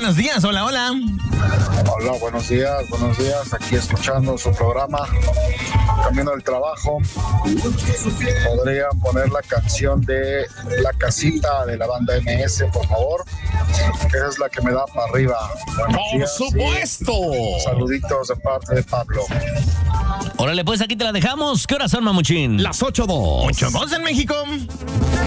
buenos días. Hola, hola. Hola, buenos días. Aquí escuchando su programa, camino del trabajo. ¿Podrían poner la canción de La Casita de la banda MS, por favor? Esa es la que me da para arriba. ¡Por supuesto! Saluditos de parte de Pablo. Órale, pues aquí te la dejamos. ¿Qué horas son, mamuchín? Las 8:02. 8:02 en México.